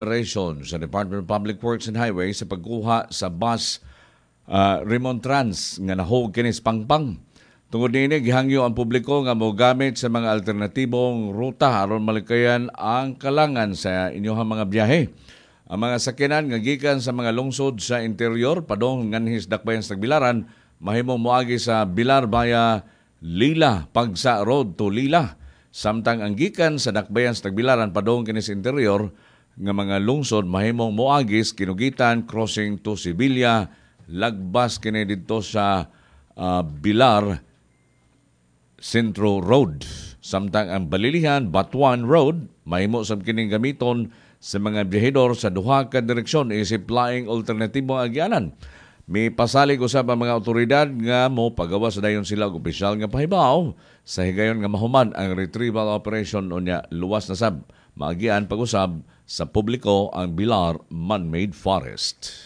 operation sa Department of Public Works and Highways sa pagkuha sa bus Remontrans nga nahog kinis pangpang. Tungod nini gihangyo ang publiko nga mogamit sa mga alternatibong ruta aron malikayan ang kalangan sa inyong mga biyahe. Ang mga sakyanan nga gikan sa mga lungsod sa interior padong nganhis dakbayan sa Tagbilaran mahimong moagi sa Bilar via Lila pagsa road to Lila. Samtang ang gikan sa dakbayan sa Tagbilaran padong kinis interior nga mga lungsod mahimong moagis kinugitan crossing to Sibilia lagbas kini didto sa Bilar Centro Road. Samtang ang Balilihan Batuan Road mahimo sab kining gamiton sa mga biyahedor sa duha ka direksyon isip laing alternatibong agyanan. May pasalig usab ang mga otoridad nga mo pagawas dayon sila og opisyal nga pahibaw sa higayon nga mahuman ang retrieval operation unya luwas na sab maagian pag-usab sa publiko ang Bilar Man-Made Forest.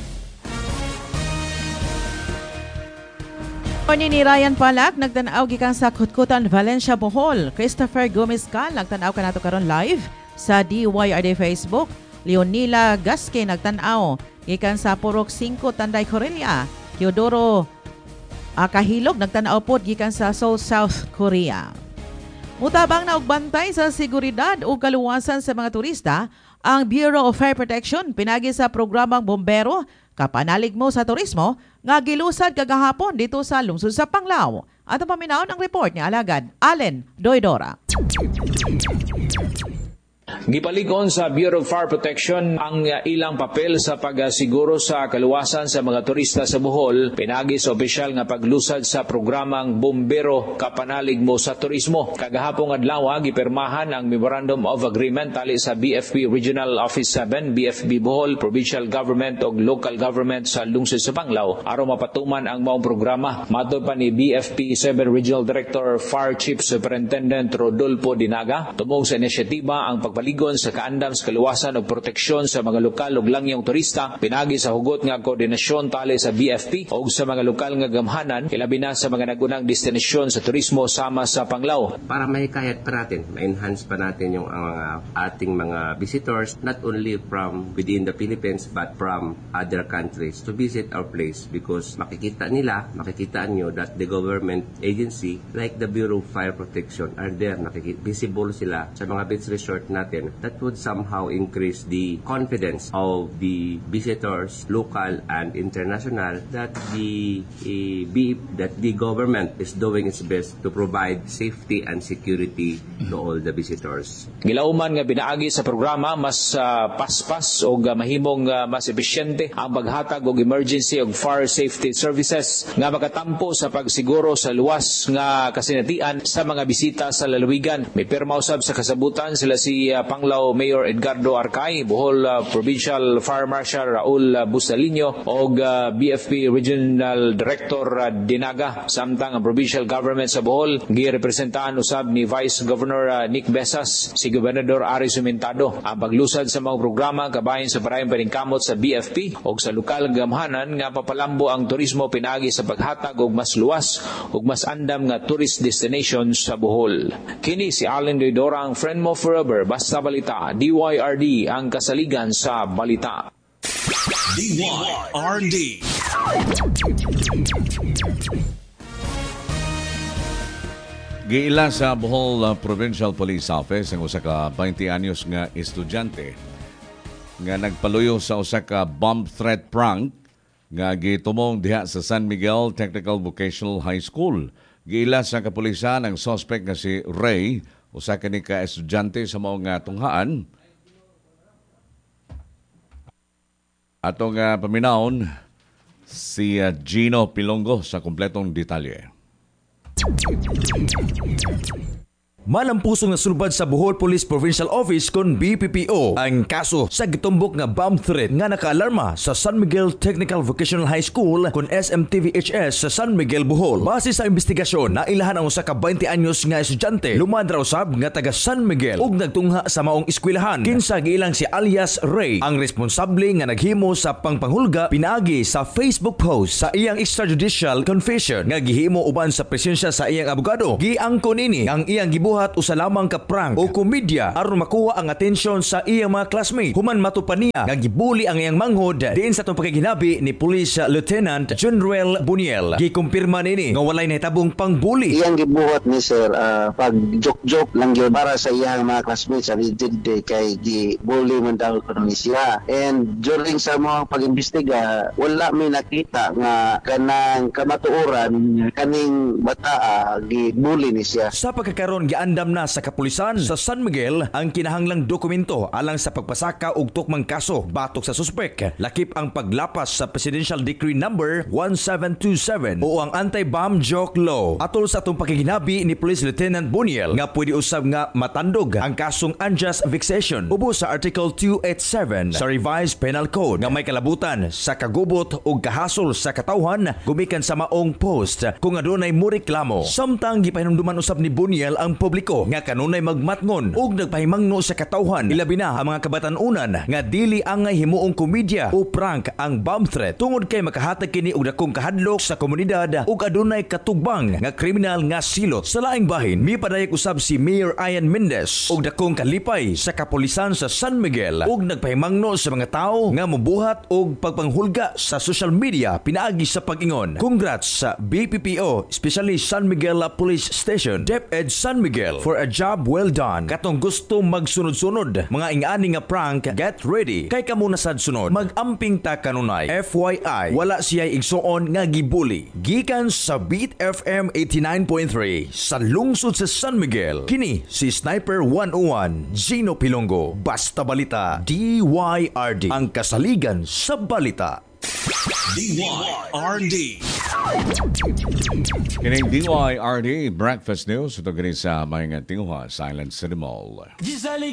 Ni Ryan Palak nagtanaw gikan sa Kutkutan, Valencia, Bohol. Christopher Gomez Cal nagtanaw kanato karon live sa DYRD Facebook. Leonila Gaske nagtanaw gikan sa Purok 5 Tanday Corelia. Teodoro Kahilog nagtanaw pod gikan sa Seoul, South Korea. Mutabang na og bantay sa seguridad o kaluwasan sa mga turista ang Bureau of Fire Protection pinagi sa programang Bombero kapanalig mo sa turismo nga gilusad kagahapon dito sa lungsod sa Panglao. At ang paminaon ang report ni Alagad Allen Doydora. Gipaligon sa Bureau of Fire Protection ang ilang papel sa pagsiguro sa kaluwasan sa mga turista sa Bohol pinagi sa opisyal nga paglusad sa programang Bombero kapanalig mo sa turismo. Kagahapong adlaw gipirmahan ang Memorandum of Agreement tali sa BFP Regional Office 7, BFB Bohol, Provincial Government ug Local Government sa lungsod sa Panglao aron mapatuman ang maong programa. Matod pa ni BFP 7 Regional Director Fire Chief Superintendent Rodolfo Dinaga, tumong sa inisyatiba ang pagpaligon sa kaandam sa kaluwasan ug proteksyon sa mga lokal ug langyong turista pinagi sa hugot nga koordinasyon tali sa BFP ug sa mga lokal nga gamhanan ilabi na sa mga nagunang destinasyon sa turismo sama sa Panglao. Para mahikayat pa natin, ma-enhance pa natin yung ating mga visitors not only from within the Philippines but from other countries to visit our place because makikita nyo that the government agency like the Bureau of Fire Protection are there, visible sila sa mga beach resort natin. That would somehow increase the confidence of the visitors, local and international, that the government is doing its best to provide safety and security to all the visitors. Gilauman nga binaagi sa programa mas paspas o mahimong mas epesyente ang paghatag og emergency og fire safety services nga makatampo sa pagsiguro sa luwas nga kasinatian sa mga bisita sa lalawigan. May pirma usab sa kasabutan sila si Panglao Mayor Edgardo Arcay, Bohol Provincial Fire Marshal Raul Bustalino o BFP Regional Director Dinaga. Samtang ang provincial government sa Bohol girepresentahan usab ni Vice Governor Nick Besas, si Gobernador Ari Sumentado. Ang paglusad sa mga programa kabahin sa parayong paningkamot sa BFP o sa lokal gamhanan nga papalambo ang turismo pinagi sa paghatag og mas luwas ug mas andam nga tourist destinations sa Bohol. Kini si Allen Doydora, ang friend mo forever. Basta Balita, DYRD ang kasaligan sa balita. DYRD. Giila sa Bohol Provincial Police Office ang usa ka 20 anyos nga estudyante nga nagpaluyo sa usa ka bomb threat prank nga gitumong diha sa San Miguel Technical Vocational High School. Giila sa kapulisan ang suspect nga si Ray, usa kani ka estudyante sa mao nga tunghaan. Atong paminaon si Gino Pilongo sa kumpletong detalye. Malampusong na sulbad sa Bohol Police Provincial Office kon BPPO ang kaso sa gitumbok nga bomb threat nga nakaalarma sa San Miguel Technical Vocational High School kon SMTVHS sa San Miguel, Bohol. Base sa investigasyon, nailahan ang usa ka 20 anyos nga estudyante lumadraw usab nga taga San Miguel ug nagtungha sa maong eskwelahan. Kinsa giilang si alias Ray, ang responsable nga naghimo sa pangpanghulga pinaagi sa Facebook post sa iyang extrajudicial confession nga gihimo uban sa presensya sa iyang abogado. Giangkon ini ang iyang gibuhat mubuhat usa lamang ka prank o komedya aron makuha ang atensyon sa iyang mga classmate. Human matupan niya nga gibuli ang iyang manghod diin sa atong pagkaginabi ni Police Lieutenant Junrel Buniel. Gikumpirma nini nga walay nahitabong pangbuli. Iyang gibuhat ni sir pag joke-joke lang yun para sa iyang mga classmates sa rigid day kay gibuli man daw kuno ni siya. And during sa mga pag-imbestiga wala may nakita nga kanang kamatuoran kaning bata gibuli ni siya. Sa pagkakaroon giandam na sa kapulisan sa San Miguel ang kinahanglang dokumento alang sa pagpasaka og tukmang kaso batok sa suspek. Lakip ang paglapas sa Presidential Decree number 1727 o ang Anti-Bomb Joke Law. Atol sa atong pakiginabi ni Police Lieutenant Buniel nga pwede usab nga matandog ang kasong unjust vexation ubos sa Article 287 sa Revised Penal Code nga may kalabutan sa kagubot o kahasol sa katawhan gumikan sa maong post kung adunay moreklamo. Samtang gipahinumduman usab ni Buniel ang publiko nga kanunay magmatngon ug nagpahimangno sa katawhan ilabi na ang mga kabatan-unan nga dili angay himuong komedya o prank ang bomb threat tungod kay makahatag kini og dakong kahadlok sa komunidad ug adunay katugbang nga kriminal nga silot. Sa laing bahin mipadayag usab si Mayor Ian Mendez og dakong kalipay sa kapulisan sa San Miguel ug nagpahimangno sa mga tao nga mobuhat og pagpanghulga sa social media pinaagi sa pag-ingon. Congrats sa BPPO, especially San Miguel Police Station, DepEd San Miguel for a job well done. Katong gusto magsunod-sunod mga ingani nga prank, get ready kay kamo na sad sunod. Magamping ta kanunay. FYI, wala siya igsuon nga gibuli. Gikan sa Beat FM 89.3 sa lungsod sa San Miguel. Kini si Sniper 101 Gino Pilongo. Basta balita DYRD, ang kasaligan sa balita. DYRD. Kining DYRD Breakfast News ito gani sa mga tinguha Silent City Mall.